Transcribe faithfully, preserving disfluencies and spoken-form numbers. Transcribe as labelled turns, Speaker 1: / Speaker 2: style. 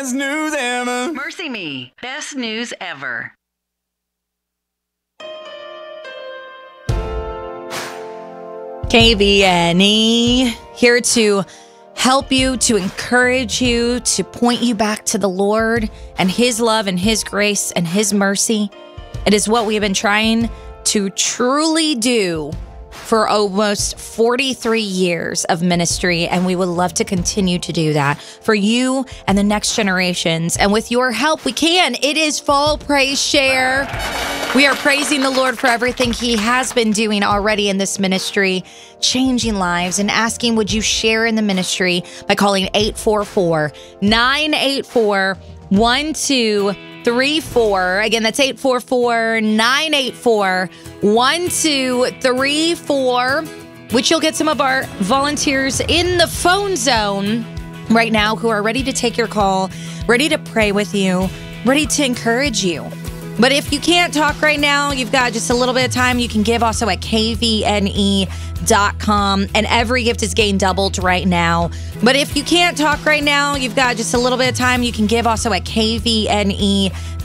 Speaker 1: best news ever.
Speaker 2: Mercy Me, best news ever.
Speaker 3: K V N E, here to help you, to encourage you, to point you back to the Lord and His love and His grace and His mercy. It is what we have been trying to truly do for almost forty-three years of ministry, and we would love to continue to do that for you and the next generations. And with your help, we can. It is Fall Praise Share. We are praising the Lord for everything He has been doing already in this ministry, changing lives, and asking, would you share in the ministry by calling eight four four, nine eight four, one two three four. Again, that's eight four four, nine eight four, one two three four, which you'll get some of our volunteers in the phone zone right now who are ready to take your call, ready to pray with you, ready to encourage you. But if you can't talk right now, you've got just a little bit of time. You can give also at K V N E dot com, and every gift is getting doubled right now. But if you can't talk right now, you've got just a little bit of time. You can give also at K V N E